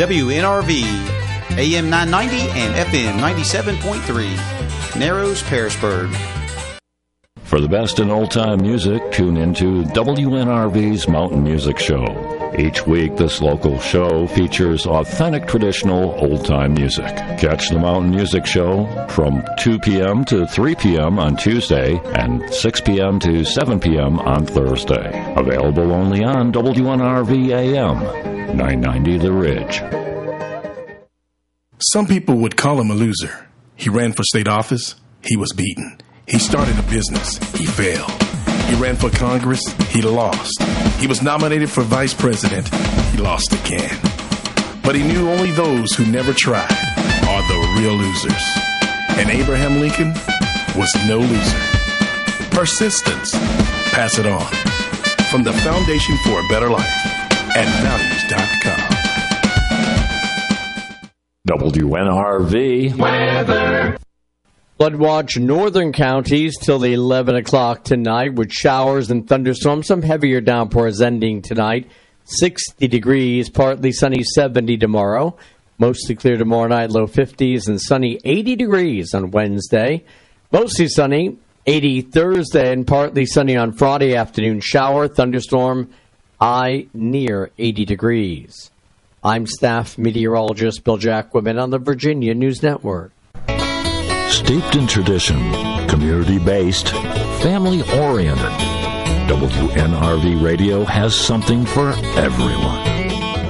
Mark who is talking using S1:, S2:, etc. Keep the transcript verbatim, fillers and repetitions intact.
S1: W N R V, A M nine ninety and F M ninety-seven point three, Narrows, Pearisburg.
S2: For the best in old-time music, tune into W N R V's Mountain Music Show. Each week, this local show features authentic traditional old-time music. Catch the Mountain Music Show from two p.m. to three p.m. on Tuesday and six p.m. to seven p.m. on Thursday. Available only on W N R V A M, nine ninety The Ridge.
S3: Some people would call him a loser. He ran for state office. He was beaten. He started a business. He failed. He ran for Congress. He lost. He was nominated for vice president. He lost again. But he knew only those who never tried are the real losers. And Abraham Lincoln was no loser. Persistence. Pass it on. From the Foundation for a Better Life at values dot com.
S2: W N R V
S4: Weather. Floodwatch northern counties till eleven o'clock tonight with showers and thunderstorms. Some heavier downpours ending tonight. sixty degrees, partly sunny, seventy tomorrow. Mostly clear tomorrow night, low fifties, and sunny, eighty degrees on Wednesday. Mostly sunny, eighty Thursday, and partly sunny on Friday afternoon. Shower, thunderstorm, high near eighty degrees. I'm staff meteorologist Bill Jacquemin on the Virginia News Network.
S2: Steeped in tradition, community-based, family-oriented, W N R V Radio has something for everyone.